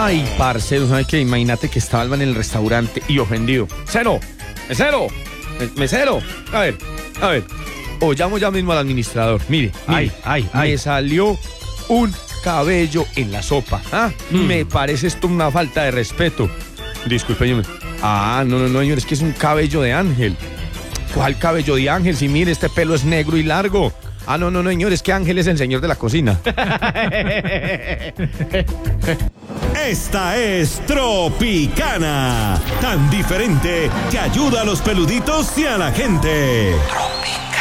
Ay, parcero, ¿sabes qué? Imagínate que estaba en el restaurante y ofendido. ¡Mesero! ¡Mesero! ¡Mesero! A ver. O llamo ya mismo al administrador. Mire. Me salió un cabello en la sopa. Me parece esto una falta de respeto. Disculpe, señor. No, señor, es que es un cabello de ángel. ¿Cuál cabello de ángel? Si mire, este pelo es negro y largo. No, señor, es que Ángel es el señor de la cocina. Esta es Tropicana, tan diferente que ayuda a los peluditos y a la gente.